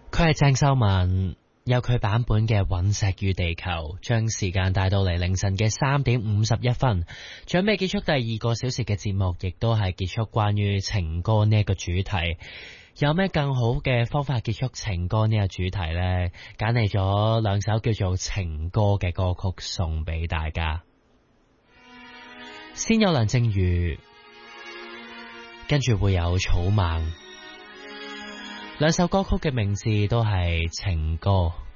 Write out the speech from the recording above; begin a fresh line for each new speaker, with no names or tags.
佢係鄭秀文，有佢版本嘅《隕石與地球》，將時間帶到嚟凌晨嘅3:51。準備結束第2個小時嘅節目，亦都係結束關於情歌呢一個主題。有咩更好嘅方法結束情歌呢個主題呢？揀嚟咗2首叫做情歌嘅歌曲送俾大家。先有梁靜茹，跟住會有草蜢，2首歌曲嘅名字都係情歌。